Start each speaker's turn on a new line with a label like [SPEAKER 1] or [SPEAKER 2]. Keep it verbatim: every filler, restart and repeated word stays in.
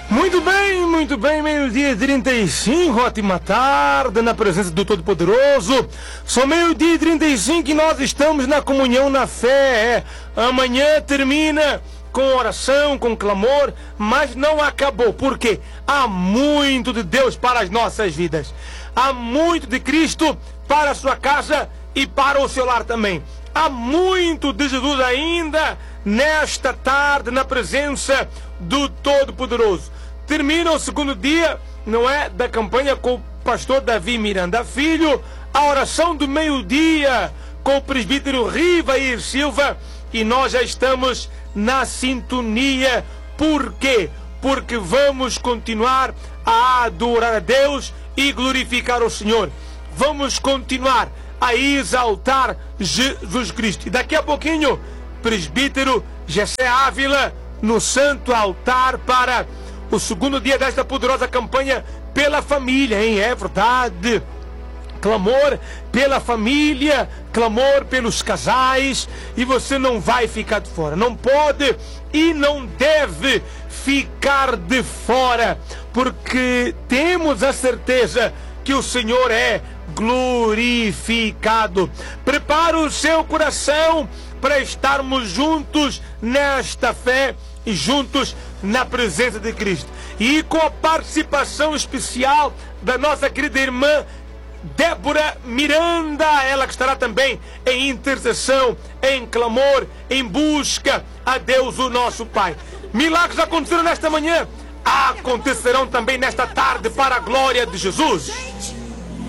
[SPEAKER 1] Muito bem, muito bem, meio-dia e trinta e cinco, ótima tarde na presença do Todo-Poderoso. São meio-dia e trinta e cinco e nós estamos na comunhão na fé. Amanhã termina com oração, com clamor, mas não acabou, porque há muito de Deus para as nossas vidas. Há muito de Cristo para a sua casa e para o seu lar também. Há muito de Jesus ainda nesta tarde na presença do Todo-Poderoso. Termina o segundo dia, não é, da campanha com o pastor Davi Miranda Filho, a oração do meio-dia com o presbítero Rivair Silva, e nós já estamos na sintonia. Por quê? Porque vamos continuar a adorar a Deus e glorificar o Senhor. Vamos continuar a exaltar Jesus Cristo. E daqui a pouquinho, presbítero Gessé Ávila no santo altar para o segundo dia desta poderosa campanha pela família, hein? É verdade. Clamor pela família, clamor pelos casais, e você não vai ficar de fora, não pode e não deve ficar de fora, porque temos a certeza que o Senhor é glorificado. Prepara o seu coração para estarmos juntos nesta fé e juntos na presença de Cristo, e com a participação especial da nossa querida irmã Débora Miranda, ela que estará também em intercessão, em clamor, em busca a Deus, o nosso Pai. Milagres aconteceram nesta manhã, acontecerão também nesta tarde para a glória de Jesus.